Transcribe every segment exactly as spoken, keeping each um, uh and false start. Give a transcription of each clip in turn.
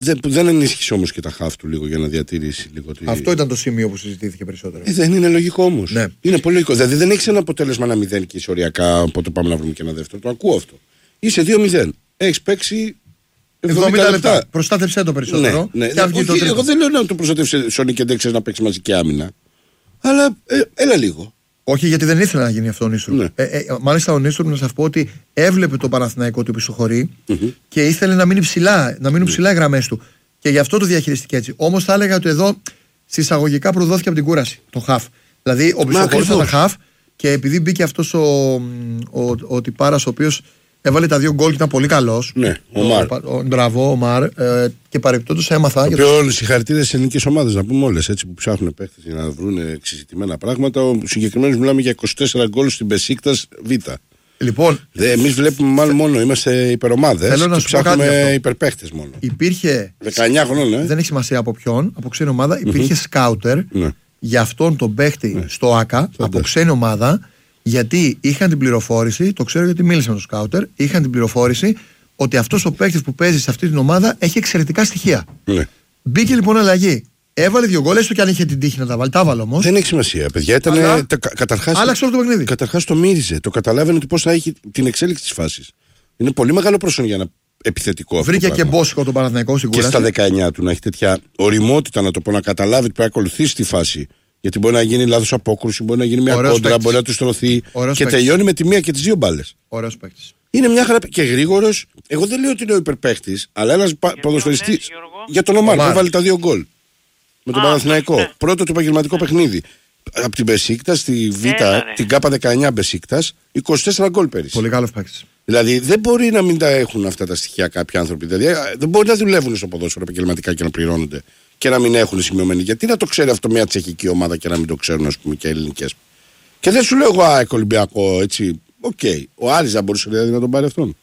Δεν, δεν ενίσχυσε όμως και τα χαφ του λίγο για να διατηρήσει λίγο. Τη... Αυτό ήταν το σημείο που συζητήθηκε περισσότερο. Ε, δεν είναι λογικό όμως. Ναι. Είναι πολύ λογικό. Δηλαδή δεν έχει ένα αποτέλεσμα ένα μηδέν και ισοριακά. Οπότε πάμε να βρούμε και ένα δεύτερο. Το ακούω αυτό. Είσαι δύο μηδέν. Έχει παίξει εβδομήντα λεπτά. Προστάτευσέ το περισσότερο. Ναι, ναι. Όχι, το εγώ δεν λέω να το προστατεύσει Σόνι και δεν να παίξει μαζική άμυνα. Αλλά ε, έλα λίγο. Όχι, γιατί δεν ήθελε να γίνει αυτό ο Νίστουρ. Ναι. Ε, ε, μάλιστα, ο Νίστουρ, να σα πω ότι έβλεπε το Παναθηναϊκό ότι πισωχωρεί mm-hmm. και ήθελε να μείνει ψηλά, να μείνουν ψηλά οι γραμμές του. Και γι' αυτό το διαχειριστήκε έτσι. Όμως θα έλεγα ότι εδώ συσσαγωγικά προδόθηκε από την κούραση το χαφ. Δηλαδή, ο πισωχωρούσε τα χαφ και επειδή μπήκε αυτό ο, ο, ο, ο τυπάρας ο οποίος έβαλε τα δύο γκολ και ήταν πολύ καλός. Ναι, ο Μαρ. Μπράβο, ο Μαρ. Ε, και παρεπτόντως έμαθα. Το οποίο όλες οι χαρακτήρες της ελληνικής ομάδας, να πούμε όλες έτσι που ψάχνουν παίχτες για να βρουν εξεζητημένα πράγματα. Ο συγκεκριμένος μιλάμε για είκοσι τέσσερα γκολ στην Μπεσίκτας Β. Λοιπόν, εμείς βλέπουμε μάλλον μόνο, είμαστε υπερομάδες και ψάχνουμε υπερπαίχτες μόνο. Υπήρχε. δεκαεννιά χρονών, ε. Δεν έχει σημασία από ποιον, από ξένη ομάδα. Υπήρχε mm-hmm. σκάουτερ ναι. για αυτόν τον παίχτη ναι. στο ΆΚΑ Φαντάς. από ξένη ομάδα. Γιατί είχαν την πληροφόρηση, το ξέρω γιατί μίλησα με τον σκάουτερ, είχαν την πληροφόρηση ότι αυτός ο παίκτης που παίζει σε αυτή την ομάδα έχει εξαιρετικά στοιχεία. Ναι. Μπήκε λοιπόν αλλαγή. Έβαλε δύο γκολ, έστω και αν είχε την τύχη να τα βάλει. Τα βάλε όμως. Δεν έχει σημασία, παιδιά. Ήταν. Αλλά... Τα, καταρχάς, άλλαξε όλο το παιχνίδι. Καταρχάς το μύριζε. Το καταλάβαινε ότι πώς θα έχει την εξέλιξη της φάσης. Είναι πολύ μεγάλο προσόν για ένα επιθετικό. Βρήκε και μπόσικο τον Παναθηναϊκό στην κούραση. Και στα δεκαεννιά του να έχει τέτοια οριμότητα, να το πω, να καταλάβει ότι πρέπει να ακολουθήσει τη φάση. Γιατί μπορεί να γίνει λάθος απόκρουση, μπορεί να γίνει μια Ωραίος κόντρα, παίκτης. μπορεί να του στρωθεί. Ωραίος και παίκτης. τελειώνει με τη μία και τις δύο μπάλες. Ωραίος παίκτης. Είναι μια χαρά και γρήγορος. Εγώ δεν λέω ότι είναι ο υπερπαίχτης, αλλά ένας ποδοσφαιριστής. Για τον Ομάρ που έβαλε τα δύο γκολ. Με τον Παναθηναϊκό. Ναι. Πρώτο του επαγγελματικό ναι. παιχνίδι. Από την Μπεσίκτας, στη Β, ναι, ναι. την Κάπα δεκαεννιά Μπεσίκτας, είκοσι τέσσερα γκολ πέρυσι. Πολύ καλός παίκτης. Δηλαδή δεν μπορεί να μην τα έχουν αυτά τα στοιχεία κάποιοι άνθρωποι. Δηλαδή δεν μπορεί να δουλεύουν στο ποδόσφαιρο επαγγελματικά και να πληρώνονται και να μην έχουν σημειωμένη. Γιατί να το ξέρει αυτό μια τσεχική ομάδα και να μην το ξέρουν, ας πούμε, και ελληνικές. Και δεν σου λέω εγώ ΑΕΚ Ολυμπιακό, έτσι. Οκ. Okay. Ο Άρης θα μπορούσε δηλαδή να τον πάρει αυτόν.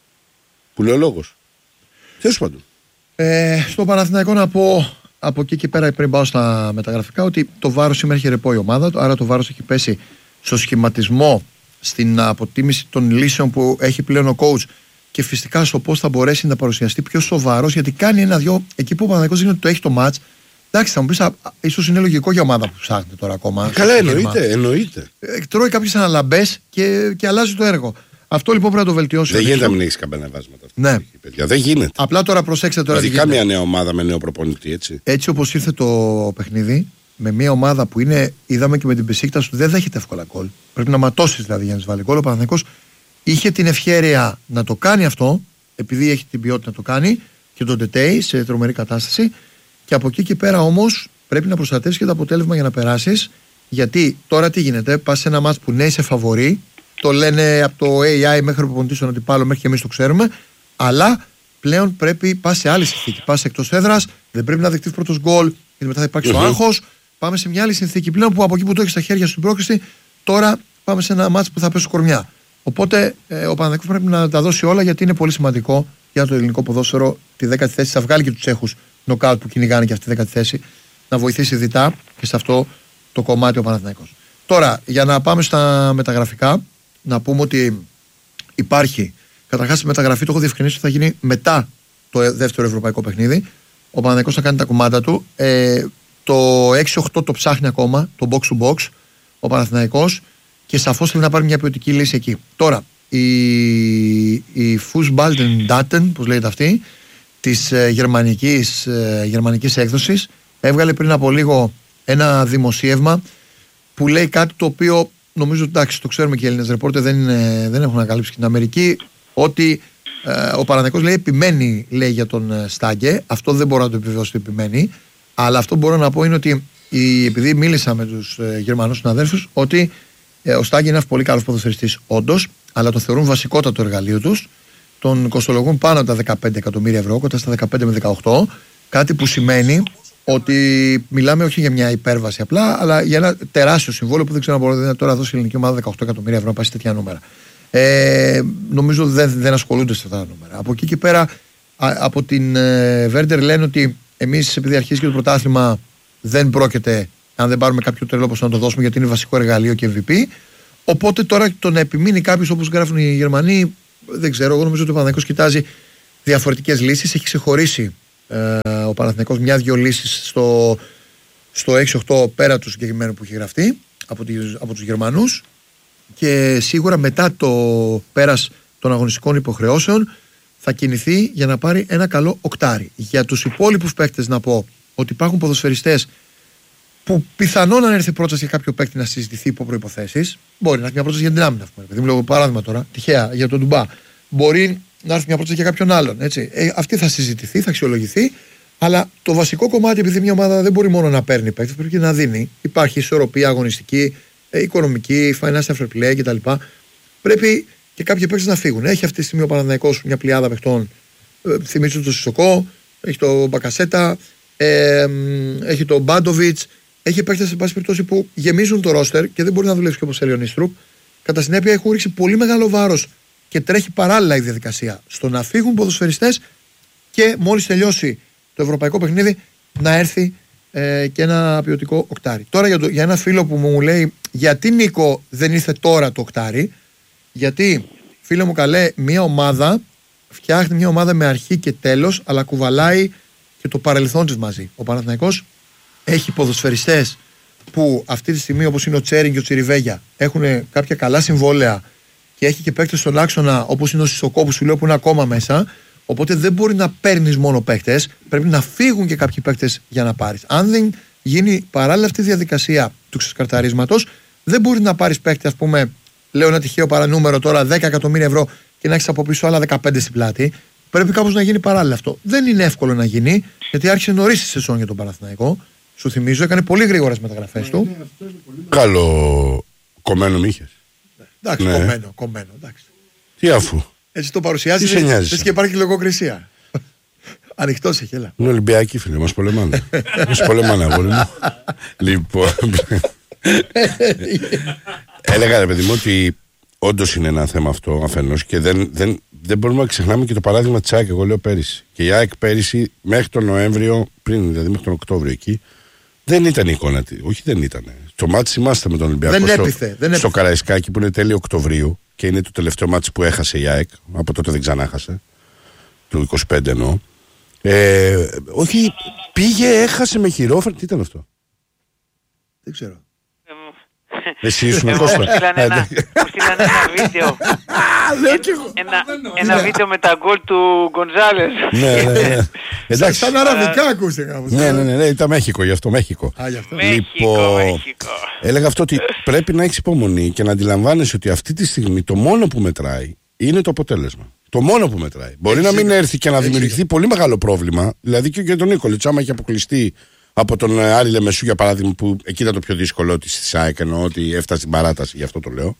Που λέει ο λόγος. Τέλος πάντων. Ε, στο Παναθηναϊκό να πω από εκεί και πέρα, πριν πάω στα μεταγραφικά, ότι το βάρος σήμερα έχει ρεπό η ομάδα, άρα το βάρος έχει πέσει στο σχηματισμό, στην αποτίμηση των λύσεων που έχει πλέον ο coach και φυσικά στο πώς θα μπορέσει να παρουσιαστεί πιο σοβαρός, γιατί κάνει ένα-δυο εκεί που ο Παναθηναϊκός δείχνει ότι το έχει το match. Εντάξει, θα μου πεις, ίσως είναι λογικό για ομάδα που ψάχνει τώρα ακόμα. Καλά, εννοείται. εννοείται. Ε, τρώει κάποιες αναλαμπές και, και αλλάζει το έργο. Αυτό λοιπόν πρέπει να το βελτιώσει. Δεν γίνεται να μην έχει καμπανεβάσματα. Ναι. Παιδιά. Δεν γίνεται. Απλά τώρα προσέξτε τώρα. Ειδικά μια νέα ομάδα με νέο προπονητή, έτσι. Έτσι όπως ήρθε το παιχνίδι, με μια ομάδα που είναι, είδαμε και με την Μπεσίκτας, δεν δέχεται εύκολα γκολ. Πρέπει να ματώσει δηλαδή για να τη βάλει γκολ. Ο Παναθηναϊκός είχε την ευχέρεια να το κάνει αυτό, επειδή έχει την ποιότητα να το κάνει και τον Τετέι σε τρομερή κατάσταση. Και από εκεί και πέρα όμως πρέπει να προστατεύσει και το αποτέλεσμα για να περάσει. Γιατί τώρα τι γίνεται, πα σε ένα μάτς που ναι είσαι φαβορί, το λένε από το έι άι μέχρι ο προπονητής τον αντιπάλο, μέχρι και εμείς το ξέρουμε, αλλά πλέον πρέπει πα σε άλλη συνθήκη. Πα εκτός έδρας, δεν πρέπει να δεχτείς πρώτος γκολ, γιατί μετά θα υπάρξει mm-hmm. το άγχος. Πάμε σε μια άλλη συνθήκη πλέον που από εκεί που το έχει στα χέρια στην πρόκριση, τώρα πάμε σε ένα μάτς που θα πέσει κορμιά. Οπότε ε, ο Παναθηναϊκός πρέπει να τα δώσει όλα, γιατί είναι πολύ σημαντικό για το ελληνικό ποδόσφαιρο τη δέκατη θέση. Θα βγάλει και τους Τσέχους νοκάουτ που κυνηγάνε και αυτή τη δέκατη θέση, να βοηθήσει διτά και σε αυτό το κομμάτι ο Παναθηναϊκός. Τώρα, για να πάμε στα μεταγραφικά, να πούμε ότι υπάρχει. Καταρχάς, η μεταγραφή το έχω διευκρινίσει ότι θα γίνει μετά το δεύτερο ευρωπαϊκό παιχνίδι. Ο Παναθηναϊκός θα κάνει τα κομμάτια του. Ε, το έξι οκτώ το ψάχνει ακόμα, το box to box, ο Παναθηναϊκός, και σαφώς θέλει να πάρει μια ποιοτική λύση εκεί. Τώρα, η, η Fußball-Daten, πώς λέγεται αυτή, της ε, γερμανικής, ε, γερμανικής έκδοσης, έβγαλε πριν από λίγο ένα δημοσίευμα που λέει κάτι το οποίο νομίζω ότι εντάξει, το ξέρουμε και οι Έλληνες ρεπόρτερ δεν, είναι, δεν έχουν ανακαλύψει και την Αμερική, ότι ε, ο Παναθηναϊκός λέει επιμένει, λέει, για τον ε, Στάγκε. Αυτό δεν μπορώ να το επιβεβαιώσω ότι επιμένει, αλλά αυτό μπορώ να πω είναι ότι η, επειδή μίλησα με τους ε, Γερμανούς συναδέλφους, ότι ε, ο Στάγκε είναι ένας πολύ καλός ποδοσφαιριστής όντως, αλλά το θεωρούν βασικότατο εργαλείο τους. Τον κοστολογούν πάνω από τα δεκαπέντε εκατομμύρια ευρώ, κοντά στα δεκαπέντε με δεκαοκτώ, κάτι που σημαίνει ότι μιλάμε όχι για μια υπέρβαση απλά, αλλά για ένα τεράστιο συμβόλαιο που δεν ξέρω αν μπορεί να τώρα δώσει η ελληνική ομάδα δεκαοκτώ εκατομμύρια ευρώ να πάει σε τέτοια νούμερα. Ε, νομίζω δεν, δεν ασχολούνται σε αυτά τα νούμερα. Από εκεί και πέρα, α, από την ε, Βέρντερ λένε ότι εμείς, επειδή αρχίζει και το πρωτάθλημα, δεν πρόκειται, αν δεν πάρουμε κάποιο τρελό ποσό, να το δώσουμε, γιατί είναι βασικό εργαλείο και εμ βι πι. Οπότε τώρα το να επιμείνει κάποιο, όπως γράφουν οι Γερμανοί, δεν ξέρω. Εγώ νομίζω ότι ο Παναθηναϊκός κοιτάζει διαφορετικές λύσεις. Έχει ξεχωρίσει ε, ο Παναθηναϊκός μια-δυο λύσεις στο, στο έξι οκτώ πέρα του συγκεκριμένου που έχει γραφτεί από, τις, από τους Γερμανούς και σίγουρα μετά το πέρας των αγωνιστικών υποχρεώσεων θα κινηθεί για να πάρει ένα καλό οκτάρι. Για τους υπόλοιπους παίκτες να πω ότι υπάρχουν ποδοσφαιριστές που πιθανόν να έρθει πρόταση για κάποιο παίκτη να συζητηθεί υπό προϋποθέσεις. Μπορεί να έρθει μια πρόταση για την άμυνα, παιδί μου, λόγω παράδειγμα τώρα, τυχαία για τον Ντουμπά. Μπορεί να έρθει μια πρόταση για κάποιον άλλον. Έτσι. Ε, αυτή θα συζητηθεί, θα αξιολογηθεί. Αλλά το βασικό κομμάτι, επειδή μια ομάδα δεν μπορεί μόνο να παίρνει παίκτες, πρέπει και να δίνει. Υπάρχει ισορροπία αγωνιστική, ε, οικονομική, financial fair play κτλ. Πρέπει και κάποιοι παίκτες να φύγουν. Έχει αυτή τη στιγμή ο Παναθηναϊκός μια πλειάδα παιχτών. Ε, θυμίζω τον Σισοκό, έχει τον Μπακασέτα, ε, έχει τον Μπάντοβιτς. Έχει παίκτες σε πάση περιπτώσει που γεμίζουν το ρόστερ και δεν μπορεί να δουλέψει και όπως θέλει ο Νίστρουπ. Κατά συνέπεια, έχουν ρίξει πολύ μεγάλο βάρος και τρέχει παράλληλα η διαδικασία στο να φύγουν ποδοσφαιριστές και μόλις τελειώσει το ευρωπαϊκό παιχνίδι να έρθει ε, και ένα ποιοτικό οκτάρι. Τώρα για, το, για ένα φίλο που μου λέει γιατί Νίκο δεν ήρθε τώρα το οκτάρι, γιατί φίλε μου καλέ, μια ομάδα φτιάχνει μια ομάδα με αρχή και τέλος, αλλά κουβαλάει και το παρελθόν της μαζί. Ο Παναθηναϊκός έχει ποδοσφαιριστές που αυτή τη στιγμή, όπως είναι ο Τσέριν και ο Τσιριβέγια, έχουν κάποια καλά συμβόλαια και έχει και παίκτες στον άξονα όπως είναι ο Σισοκό που σου λέω που είναι ακόμα μέσα. Οπότε δεν μπορεί να παίρνεις μόνο παίκτες, πρέπει να φύγουν και κάποιοι παίκτες για να πάρεις. Αν δεν γίνει παράλληλα αυτή η διαδικασία του ξεσκαρταρίσματος, δεν μπορεί να πάρεις παίκτη, ας πούμε, λέω ένα τυχαίο παρανούμερο τώρα, δέκα εκατομμύρια ευρώ και να έχεις από πίσω άλλα δεκαπέντε στην πλάτη. Πρέπει κάπως να γίνει παράλληλα αυτό. Δεν είναι εύκολο να γίνει, γιατί άρχισε νωρίς η σεζόν για τον Παναθηναϊκό. Σου θυμίζω, έκανε πολύ γρήγορες μεταγραφές του. Καλό κομμένο μη είχες. Εντάξει, ναι. κομμένο, κομμένο. Εντάξει. Τι αφού. Έτσι το παρουσιάζει. Δεν και υπάρχει λογοκρισία. Ανοιχτό έχει, έλα. Είναι Ολυμπιακοί, φίλε, μας πολεμάνε. Μας πολεμάνε, αγόρι μου. Λοιπόν. Έλεγα, ρε παιδί μου, ότι όντως είναι ένα θέμα αυτό αφενός και δεν, δεν, δεν μπορούμε να ξεχνάμε και το παράδειγμα της ΑΕΚ. Εγώ λέω πέρυσι. Και η ΑΕΚ πέρυσι μέχρι τον Νοέμβριο, πριν δηλαδή μέχρι τον Οκτώβριο εκεί, δεν ήταν η εικόνα τη. Όχι, δεν ήταν. Στο μάτι θυμάστε με τον Ολυμπιακό. Δεν στο, έπιθε, δεν στο Καραϊσκάκι που είναι τέλειο Οκτωβρίου και είναι το τελευταίο μάτι που έχασε η ΑΕΚ. Από τότε δεν ξανά χάσε. Του είκοσι πέντε εννοώ. Ε, όχι, πήγε, έχασε με χειρόφρενο. Τι ήταν αυτό? Δεν ξέρω. Εσύ ήσουν Κώστα. Μου στείλανε ένα βίντεο. Ένα βίντεο με τα γκολ του Γκονζάλες. Ναι, ναι, ναι. Εντάξει, σαν αραβικά ακούστηκε. Ναι, ναι, ναι, ήταν Μέχικο, γι' αυτό Μέχικο. Λοιπόν, έλεγα αυτό ότι πρέπει να έχεις υπομονή και να αντιλαμβάνεσαι ότι αυτή τη στιγμή το μόνο που μετράει είναι το αποτέλεσμα. Το μόνο που μετράει. Μπορεί να μην έρθει και να δημιουργηθεί πολύ μεγάλο πρόβλημα. Δηλαδή και για τον Νίκολιτς, άμα έχει αποκλειστεί από τον Άρη Λεμεσού για παράδειγμα, που εκεί ήταν το πιο δύσκολο τη ΣΑΕΚ, εννοώ ότι έφτασε στην παράταση, γι' αυτό το λέω.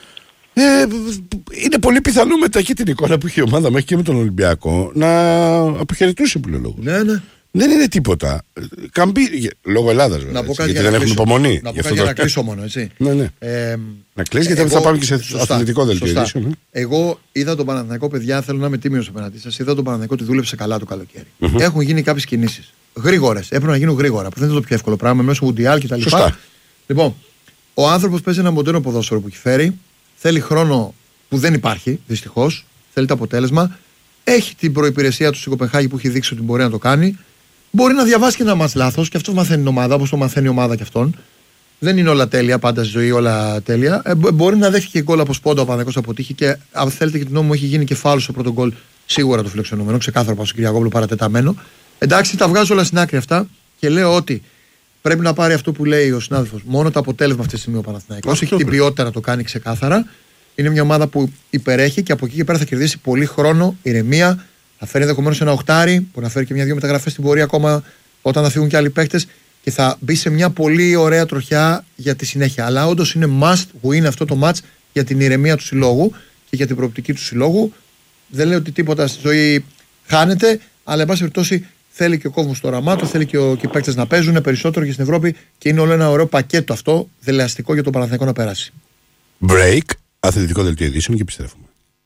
Ε, είναι πολύ πιθανό μετά και την εικόνα που είχε η ομάδα μέχρι και με τον Ολυμπιακό να αποχαιρετούσε που λέω λόγο. Ναι, ναι. Δεν είναι τίποτα. Καμπή, λόγω Ελλάδας βέβαια. Να πω κάτι γιατί για δεν έχουν υπομονή. Να πω κάτι για να κλείσω μόνο, έτσι. Ναι, ναι. Ε, να κλείσει γιατί εγώ, θα πάμε και σε αθλητικό δελτίο ειδήσεων. Ναι. Εγώ είδα τον Παναθηναϊκό, παιδιά, θέλω να είμαι τίμιος απέναντί σας. Είδα τον Παναθηναϊκό ότι δούλεψε καλά το καλοκαίρι. Mm-hmm. Έχουν γίνει κάποιες κινήσεις. Γρήγορες. Έπρεπε να γίνουν γρήγορα. Που δεν είναι το πιο εύκολο πράγμα μέσω Μουντιάλ κτλ. Λοιπόν, ο άνθρωπος παίζει ένα μοντέρνο ποδόσφαιρο που έχει φέρει. Θέλει χρόνο που δεν υπάρχει, δυστυχώς. Θέλει το αποτέλεσμα. Έχει την προϋπηρεσία του στην Κοπενχάγη που έχει δείξει ότι μπορεί να το κάνει. Μπορεί να διαβάσει και ένα μάτς λάθος και αυτό μαθαίνει η ομάδα, όπως το μαθαίνει η ομάδα και αυτόν. Δεν είναι όλα τέλεια, πάντα στη ζωή όλα τέλεια. Ε, μπορεί να δέχει και γκολ από σπόντα ο Παναθηναϊκός αποτύχει και αν θέλετε και την νόμο έχει γίνει και φάουλ στο πρώτο γκολ. Σίγουρα το φιλοξενούμενο, ξεκάθαρο πάω στον Κυριακόπουλο παρατεταμένο. Εντάξει, τα βγάζω όλα στην άκρη αυτά και λέω ότι πρέπει να πάρει αυτό που λέει ο συνάδελφος. Μόνο το αποτέλεσμα αυτή τη στιγμή ο Παναθηναϊκός. Έχει την ποιότητα να το κάνει ξεκάθαρα. Είναι μια ομάδα που υπερέχει και από εκεί και πέρα θα κερδίσει πολύ χρόνο, ηρεμία. Θα φέρει ενδεχομένως ένα οχτάρι, μπορεί να φέρει και μια-δύο μεταγραφές στην πορεία ακόμα όταν θα φύγουν και άλλοι παίκτες και θα μπει σε μια πολύ ωραία τροχιά για τη συνέχεια. Αλλά όντως είναι must win αυτό το match για την ηρεμία του συλλόγου και για την προοπτική του συλλόγου. Δεν λέω ότι τίποτα στη ζωή χάνεται, αλλά εν πάση περιπτώσει θέλει και ο κόσμος στο όραμά του, θέλει και, ο, και οι παίκτες να παίζουν περισσότερο και στην Ευρώπη και είναι όλο ένα ωραίο πακέτο αυτό, δελεαστικό για τον Παναθηναϊκό να περάσει. Break, αθλητικό δελτίο ειδήσεων και επιστρέφουμε.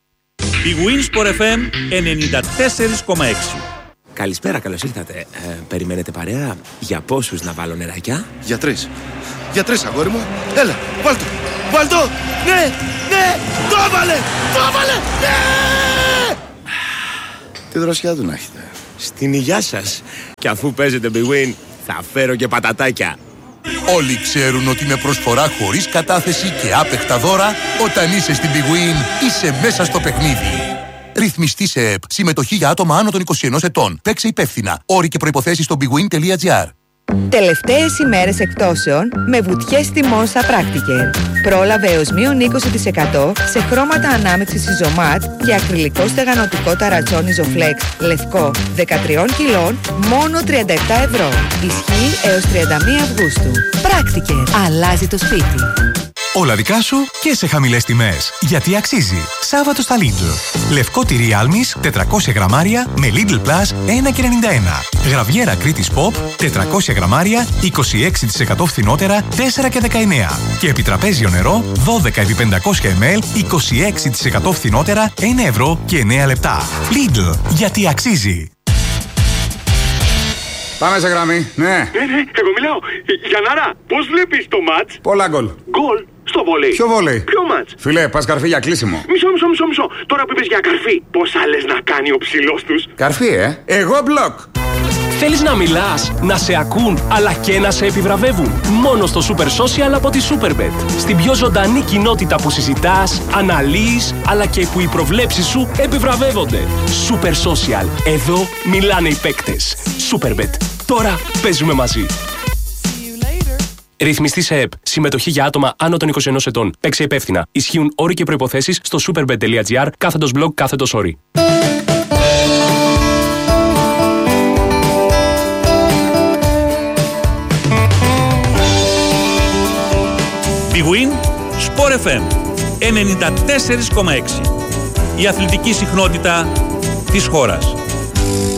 Η Winsport εφ εμ ενενήντα τέσσερα κόμμα έξι. Καλησπέρα, καλώς ήρθατε. Ε, περιμένετε παρέα? Για πόσους να βάλω νεράκια? Για τρεις. Για τρεις, αγόρι μου. Έλα, βάλ' το. Βάλ' το. Ναι, ναι, το έβαλε. Το έβαλε. Ναι. Τη δροσιά του να έχετε. Στην υγειά σας. Και αφού παίζετε Big Win, θα φέρω και πατατάκια. Όλοι ξέρουν ότι με προσφορά χωρίς κατάθεση και άπεχτα δώρα, όταν είσαι στην Big Win, είσαι μέσα στο παιχνίδι. Ρυθμιστή σε ΕΠ. Συμμετοχή για άτομα άνω των είκοσι ενός ετών. Παίξε υπεύθυνα. Όροι και προϋποθέσεις στο bigwin.gr. Τελευταίες ημέρες εκπτώσεων με βουτιές τιμών στα Practiker. Πρόλαβε έως μείον είκοσι τοις εκατό σε χρώματα ανάμειξης Isomat και ακριλικό στεγανοτικό ταρατσόν Isoflex λευκό δεκατρία κιλών μόνο τριάντα επτά ευρώ. Ισχύει έως τριάντα μία Αυγούστου. Practiker. Αλλάζει το σπίτι. Όλα δικά σου και σε χαμηλές τιμές. Γιατί αξίζει. Σάββατο στα Lidl. Λευκό τυρί Άλμης τετρακόσια γραμμάρια με Lidl Plus ένα και ενενήντα ένα. Γραβιέρα Κρήτης Pop τετρακόσια γραμμάρια είκοσι έξι τοις εκατό φθηνότερα τέσσερα και δεκαεννέα. Και επιτραπέζιο νερό δώδεκα επί πεντακόσια μιλιλίτρα είκοσι έξι τοις εκατό φθηνότερα ένα ευρώ και εννέα λεπτά. Lidl. Γιατί αξίζει. Πάμε σε γραμμή, ναι. Ναι, ναι, εγώ μιλάω. Γιαννάρα, πώς βλέπεις το μάτς? Πολλά γκολ. Γκολ στο βολέι. Ποιο βολέι? Ποιο μάτς? Φιλέ, πας καρφί για κλείσιμο. Μισό, μισό, μισό, μισό. Τώρα που είπες για καρφί, πόσα λες να κάνει ο ψηλός τους? Καρφί, ε. Εγώ μπλοκ. Θέλεις να μιλάς, να σε ακούν, αλλά και να σε επιβραβεύουν? Μόνο στο Super Social από τη Superbet. Στην πιο ζωντανή κοινότητα που συζητάς, αναλύεις, αλλά και που οι προβλέψεις σου επιβραβεύονται. Super Social. Εδώ μιλάνε οι παίκτες. Superbet. Τώρα παίζουμε μαζί. Ρυθμιστή σε ΕΠ. Συμμετοχή για άτομα άνω των είκοσι ενός ετών. Παίξε υπεύθυνα. Ισχύουν όροι και προϋποθέσεις στο superbet.gr κάθετος blog κάθετος όροι. Big Win Sport εφ εμ ενενήντα τέσσερα κόμμα έξι. Η αθλητική συχνότητα της χώρας.